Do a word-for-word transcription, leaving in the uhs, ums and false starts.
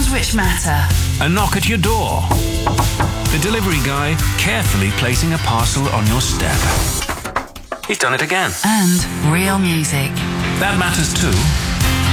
details which matter. A knock at your door. The delivery guy carefully placing a parcel on your step. He's done it again. And real music. That matters too.